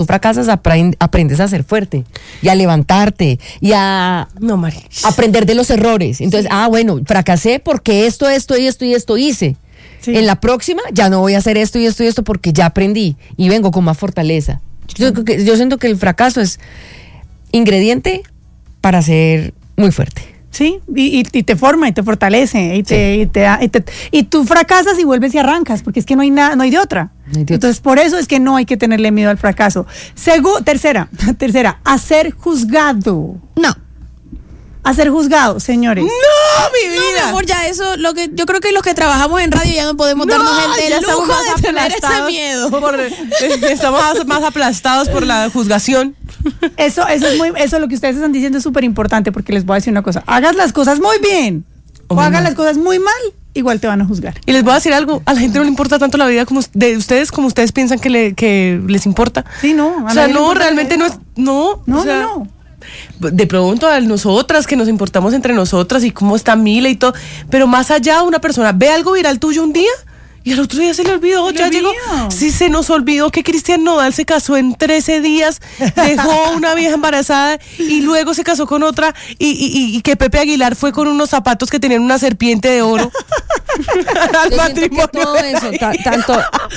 tú fracasas, aprendes a ser fuerte y a levantarte y a aprender de los errores. Entonces, bueno, fracasé porque esto hice. Sí. En la próxima ya no voy a hacer esto y esto porque ya aprendí y vengo con más fortaleza. Yo siento que el fracaso es ingrediente para ser muy fuerte. Sí, y te forma y te fortalece y tú fracasas y vuelves y arrancas, porque es que no hay de otra. Entonces, por eso es que no hay que tenerle miedo al fracaso. Tercera, a ser juzgado. No. A ser juzgado, señores. No, mi vida. No, mi amor, ya eso, yo creo que los que trabajamos en radio ya no podemos darnos el lujo de tener ese miedo. Estamos más aplastados por la juzgación. Eso lo que ustedes están diciendo es súper importante, porque les voy a decir una cosa: hagas las cosas muy bien o hagas las cosas muy mal, igual te van a juzgar. Y les voy a decir algo: a la gente no le importa tanto la vida de ustedes como ustedes piensan que les importa. Sí, no. O sea, no, realmente no es. No. De pronto a nosotras que nos importamos entre nosotras y cómo está Mila y todo, pero más allá, una persona ve algo viral tuyo un día y al otro día se le olvidó, llegó. Sí, se nos olvidó que Cristian Nodal se casó en 13 días, dejó una vieja embarazada y luego se casó con otra y que Pepe Aguilar fue con unos zapatos que tenían una serpiente de oro. Al matrimonio. Todo eso, tanto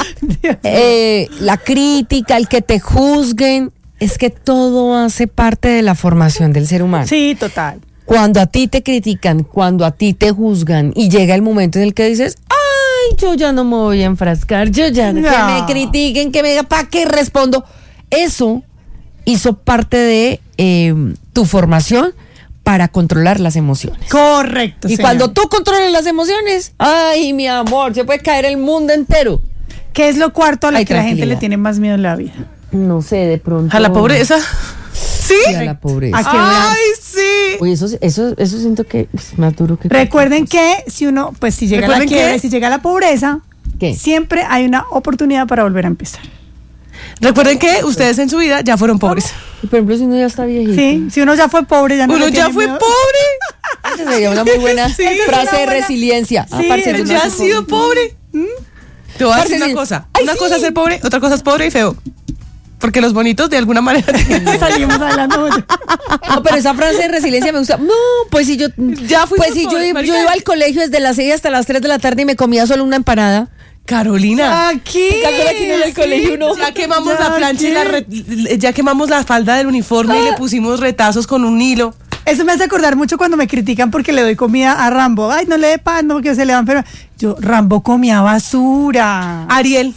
la crítica, el que te juzguen, es que todo hace parte de la formación del ser humano. Sí, total. Cuando a ti te critican, cuando a ti te juzgan y llega el momento en el que dices, ay, yo ya no me voy a enfrascar, yo ya no. Que me critiquen, que me digan, ¿para qué respondo? Eso hizo parte de tu formación para controlar las emociones. Correcto. Y cuando tú controlas las emociones, ay, mi amor, se puede caer el mundo entero. ¿Qué es lo cuarto a lo que la gente le tiene más miedo en la vida? No sé, de pronto. ¿A la pobreza? ¿Sí? A la pobreza. ¡Ay, sí! Oye, eso siento que es más duro que... Recuerden que si llega a la quiebra, si llega a la pobreza, siempre hay una oportunidad para volver a empezar. Recuerden que ustedes en su vida ya fueron pobres. Y por ejemplo, si uno ya está viejito. Sí, si uno ya fue pobre, ya no. Uno ya fue pobre. Esa sería una muy buena frase de resiliencia. Sí, ya has sido pobre. Te voy a decir una cosa. Una cosa es ser pobre, otra cosa es pobre y feo. Porque los bonitos de alguna manera salimos hablando. No, pero esa frase de resiliencia me gusta. No, pues si yo ya fui, pues si yo iba al colegio desde las 6 hasta las 3 de la tarde y me comía solo una empanada. Carolina. Aquí en el colegio uno. Ya quemamos la plancha y ya quemamos la falda del uniforme y le pusimos retazos con un hilo. Eso me hace acordar mucho cuando me critican porque le doy comida a Rambo. Ay, no le dé pan, no, que se le va a enfermar. Rambo comía basura. Ariel.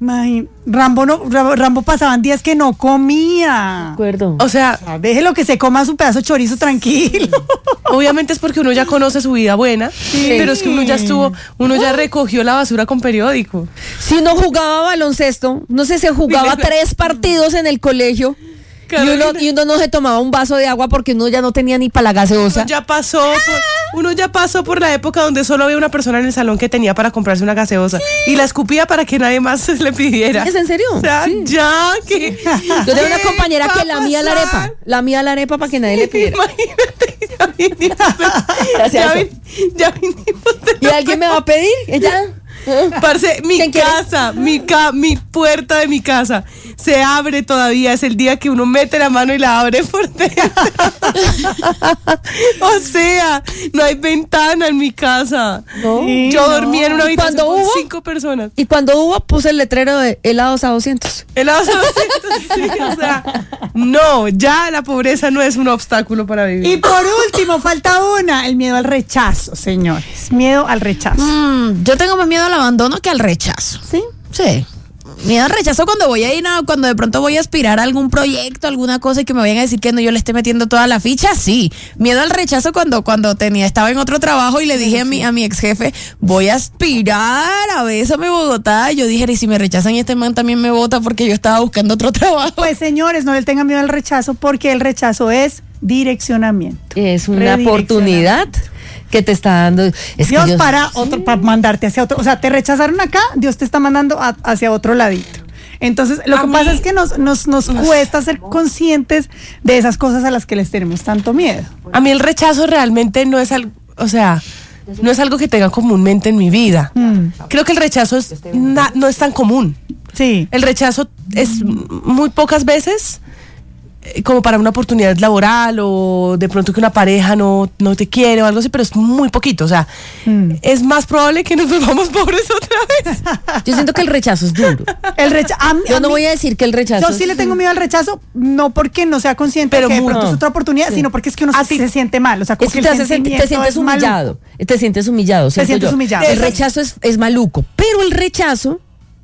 Rambo pasaban días que no comía. De acuerdo. O sea, déjelo que se coma su pedazo de chorizo tranquilo. Obviamente es porque uno ya conoce su vida buena, pero es que uno ya recogió la basura con periódico. Si uno jugaba baloncesto, no sé, se jugaba 3 partidos en el colegio. Y uno no se tomaba un vaso de agua porque uno ya no tenía ni para la gaseosa. Uno ya pasó por la época donde solo había una persona en el salón que tenía para comprarse una gaseosa y la escupía para que nadie más le pidiera. ¿Es en serio? O sea, ya que... Yo tengo una compañera que lamía la arepa para que nadie le pidiera. Imagínate, ya vinimos. ¿Y alguien me va a pedir? ¿Ella? Parce, mi casa, mi puerta de mi casa se abre todavía. Es el día que uno mete la mano y la abre por dentro. O sea, no hay ventana en mi casa. ¿No? Yo dormía en una habitación con 5 personas. Y cuando puse el letrero de helados a 200. Helados a 200, sí, o sea, no, ya la pobreza no es un obstáculo para vivir. Y por último, falta una, el miedo al rechazo, señores. Miedo al rechazo. Yo tengo más miedo al abandono que al rechazo. ¿Sí? Sí. Miedo al rechazo cuando cuando de pronto voy a aspirar a algún proyecto, alguna cosa y que me vayan a decir que no, yo le esté metiendo toda la ficha, sí. Miedo al rechazo cuando estaba en otro trabajo y le dije a mi ex jefe, voy a aspirar a Bésame Bogotá. Yo dije, y si me rechazan y este man también me vota porque yo estaba buscando otro trabajo. Pues señores, no le tengan miedo al rechazo porque el rechazo es direccionamiento. Es una oportunidad que te está dando. Dios para mandarte hacia otro. O sea, te rechazaron acá, Dios te está mandando hacia otro ladito. Entonces, lo que pasa es que nos cuesta ser conscientes de esas cosas a las que les tenemos tanto miedo. A mí el rechazo realmente no es algo, o sea, no es algo que tenga comúnmente en mi vida. Creo que el rechazo no es tan común. Sí. El rechazo es muy pocas veces como para una oportunidad laboral o de pronto que una pareja no te quiere o algo así, pero es muy poquito. O sea, es más probable que nos volvamos pobres otra vez. Yo siento que el rechazo es duro. Yo no voy a decir que el rechazo. Yo sí le tengo miedo al rechazo, no porque no sea consciente de que de pronto es otra oportunidad, sino porque es que uno se siente mal. O sea, como que te sientes humillado. Te sientes humillado. Te sientes humillado. El rechazo es maluco, pero el rechazo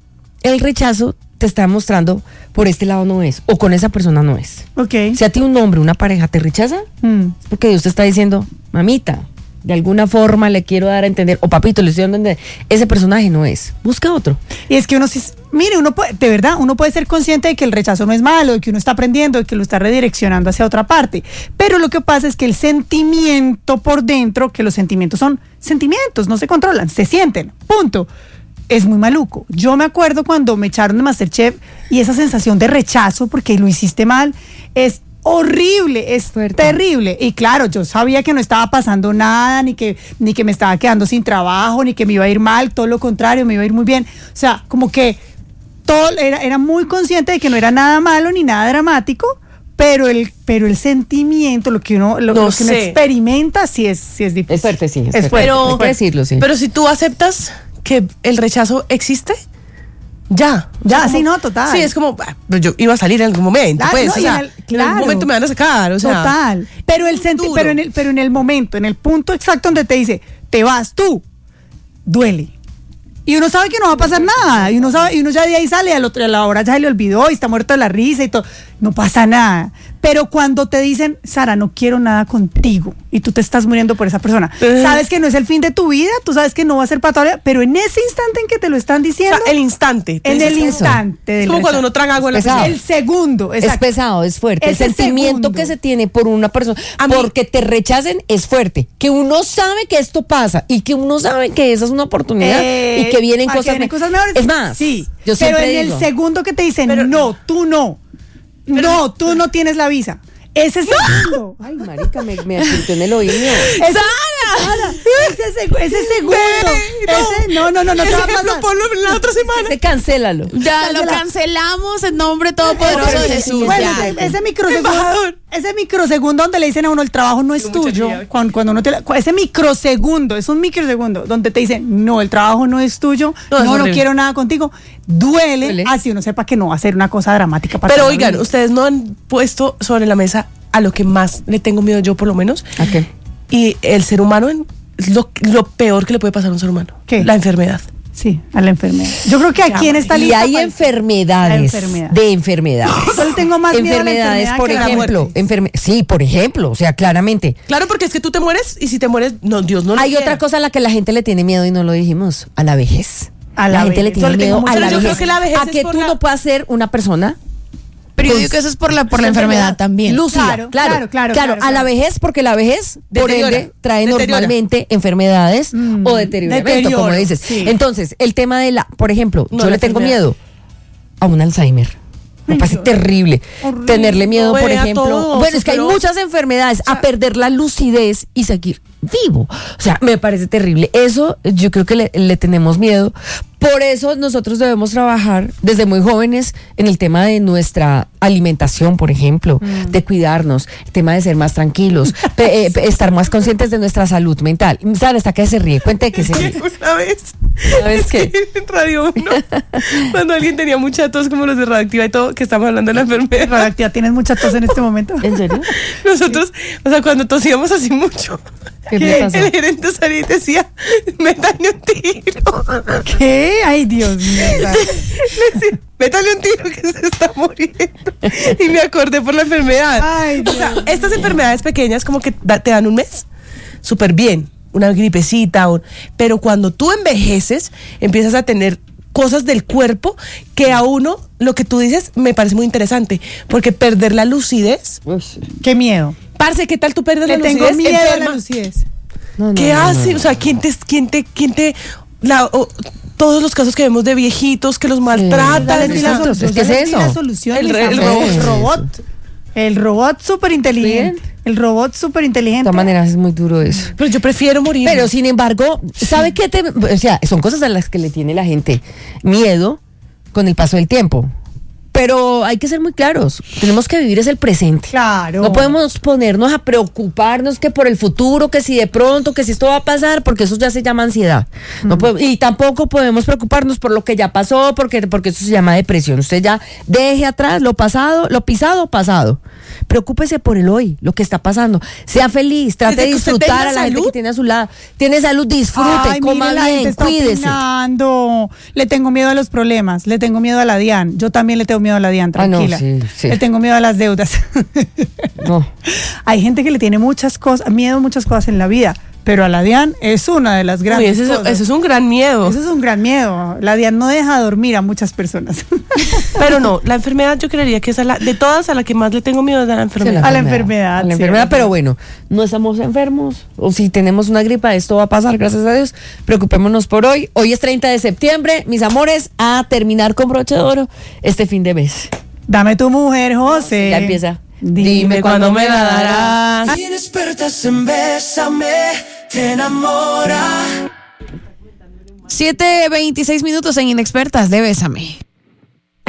te está mostrando por este lado no es, o con esa persona no es. Ok. Si a ti un hombre, una pareja te rechaza, es porque Dios te está diciendo, mamita, de alguna forma le quiero dar a entender, o papito, le estoy dando a entender, ese personaje no es, busca otro. Y es que uno sí, mire, uno puede ser consciente de que el rechazo no es malo, de que uno está aprendiendo, de que lo está redireccionando hacia otra parte, pero lo que pasa es que el sentimiento por dentro, que los sentimientos son sentimientos, no se controlan, se sienten, punto. Es muy maluco. Yo me acuerdo cuando me echaron de MasterChef y esa sensación de rechazo porque lo hiciste mal es horrible, es terrible. Y claro, yo sabía que no estaba pasando nada, ni que me estaba quedando sin trabajo, ni que me iba a ir mal, todo lo contrario, me iba a ir muy bien. O sea, como que todo era muy consciente de que no era nada malo ni nada dramático, pero el sentimiento, lo que uno experimenta sí es difícil. Es fuerte, sí. Es fuerte. Pero, hay que decirlo, sí. Pero si tú aceptas que el rechazo existe, ya, sí, no, total. Sí, es como, yo iba a salir en algún momento, Claro, pues, no, o sea, en algún momento me van a sacar, o sea. Total. Pero en el momento, en el punto exacto donde te dice, te vas tú, duele. Y uno sabe que no va a pasar nada, y uno ya de ahí sale, a la hora ya se le olvidó y está muerto de la risa y todo, no pasa nada. Pero cuando te dicen, Sara, no quiero nada contigo, y tú te estás muriendo por esa persona, sabes que no es el fin de tu vida, tú sabes que no va a ser para toda la vida, pero en ese instante en que te lo están diciendo, O sea, el instante. en el instante del Es como cuando uno traga agua en la piscina. el segundo, exacto. Es pesado, es fuerte. Ese el sentimiento segundo. que se tiene por una persona, porque te rechacen, es fuerte. Que uno sabe que esto pasa y que uno sabe que esa es una oportunidad y que vienen cosas mejores. Es más, sí, yo pero siempre en digo, el segundo que te dicen, no, tú no. No, tú no tienes la visa. Ese segundo. ay, marica, me asustó en el oído. ¡Sara! Ese segundo. No te va a pasar. Ponlo la otra semana. Cancélalo. Ya lo cancelamos en nombre todopoderoso de Jesús. Bueno, ya. ese microsegundo donde le dicen a uno el trabajo no es tuyo, cuando uno ese microsegundo, es un microsegundo donde te dicen no, el trabajo no es tuyo, no quiero nada contigo, duele, así uno sepa que no va a ser una cosa dramática para Pero oigan, ustedes no han puesto sobre la mesa a lo que más le tengo miedo yo por lo menos. ¿A qué? Y el ser humano es lo peor que le puede pasar a un ser humano. ¿Qué? La enfermedad. Sí, a la enfermedad. Yo creo que aquí en esta Y lista hay enfermedades de enfermedades. Yo le tengo más miedo a la enfermedad por que a la ejemplo, muerte. sí, por ejemplo, o sea, claramente. Claro, porque es que tú te mueres y si te mueres, no, Dios no lo Hay quiera. otra cosa a la que la gente le tiene miedo y no lo dijimos, a la vejez. A la gente le vejez. tiene Yo le tengo miedo mucho a la miedo. Yo vejez. creo que la vejez a es que por tú la- no puedas ser una persona Pero yo digo que eso es por la enfermedad también. lúcida. Claro, a la vejez, porque la vejez, por Deteriora. ende, trae Deteriora. normalmente enfermedades o deterioramiento, como dices. sí. Entonces, el tema de por ejemplo, No, yo la le tengo enfermedad. miedo a un Alzheimer. Me parece terrible. Tenerle miedo, por Ve a ejemplo. todos, Bueno, es que hay pero- muchas enfermedades. A perder la lucidez y seguir vivo. O sea, me parece terrible. Eso yo creo que le tenemos miedo. Por eso nosotros debemos trabajar desde muy jóvenes en el tema de nuestra alimentación, por ejemplo, de cuidarnos, el tema de ser más tranquilos, estar más conscientes de nuestra salud mental. Sara, hasta que se ríe, cuente que se ríe. Una vez. ¿Sabes qué? En Radio 1, cuando alguien tenía mucha tos como los de Radioactiva y todo, que estamos hablando de la enfermedad. Radioactiva, tienes mucha tos en este momento. ¿En serio? Nosotros, o sea, cuando tosíamos así mucho, ¿Qué me pasó? el gerente salía y decía, métale un tiro. ¿Qué? Ay, Dios mío. Le decía, métale un tiro que se está muriendo. Y me acordé por la enfermedad. Ay, o sea, estas enfermedades pequeñas como que te dan un mes súper bien, una gripecita, pero cuando tú envejeces, empiezas a tener cosas del cuerpo que a uno, lo que tú dices, me parece muy interesante, porque perder la lucidez, Qué miedo. parce, ¿qué tal tú pierdes la Le lucidez? tengo miedo a la Enferma. lucidez. ¿Qué hace? O sea, ¿quién te todos los casos que vemos de viejitos que los maltratan? Dale, di la Exacto, solución, ¿qué es dale, di eso? la solución, El Lisa. robot. El robot súper inteligente. El robot súper inteligente. De todas maneras es muy duro eso. Pero yo prefiero morir. Pero sin embargo, ¿sabe qué? O sea, son cosas a las que le tiene la gente miedo con el paso del tiempo. Pero hay que ser muy claros. Tenemos que vivir es el presente. Claro. No podemos ponernos a preocuparnos que por el futuro, que si de pronto, que si esto va a pasar, porque eso ya se llama ansiedad. No podemos, y tampoco podemos preocuparnos por lo que ya pasó, porque eso se llama depresión. Usted ya deje atrás lo pasado, lo pisado, pasado. Preocúpese por el hoy, lo que está pasando. Sea feliz, trate de disfrutar a la gente que tiene a su lado. Tiene salud, disfrute, coma bien, cuídese. Le tengo miedo a los problemas, le tengo miedo a la DIAN. Yo también le tengo miedo a la DIAN, tranquila. Sí. Le tengo miedo a las deudas. No. Hay gente que le tiene miedo a muchas cosas en la vida, pero a la DIAN es una de las grandes cosas. Ese es un gran miedo. Eso es un gran miedo. La DIAN no deja dormir a muchas personas. Pero no, la enfermedad yo creería que es de todas a la que más le tengo miedo es a la enfermedad. A la enfermedad. A la enfermedad, pero bueno, no estamos enfermos. O si tenemos una gripa, esto va a pasar, gracias a Dios. Preocupémonos por hoy. Hoy es 30 de septiembre, mis amores, a terminar con broche de oro este fin de mes. Dame tu mujer, José. Ya empieza. Dime cuándo me la darás. Inexpertas en Bésame, te enamora. 7:26 en Inexpertas de Bésame.